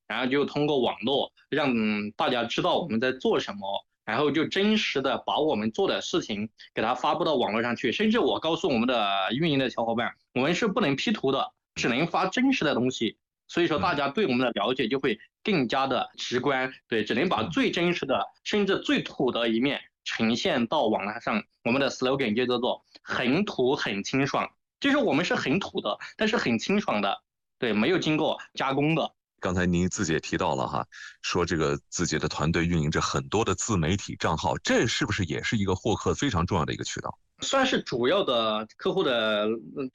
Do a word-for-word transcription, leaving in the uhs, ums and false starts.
然后就通过网络让大家知道我们在做什么，然后就真实的把我们做的事情给它发布到网络上去。甚至我告诉我们的运营的小伙伴，我们是不能 P 图的，只能发真实的东西。所以说大家对我们的了解就会更加的直观，对，只能把最真实的甚至最土的一面呈现到网络上。我们的 slogan 就叫做很土很清爽，就是我们是很土的，但是很清爽的，对，没有经过加工的。 刚才您自己也提到了哈，说这个自己的团队运营着很多的自媒体账号，这是不是也是一个获客非常重要的一个渠道？ 算是主要的客户的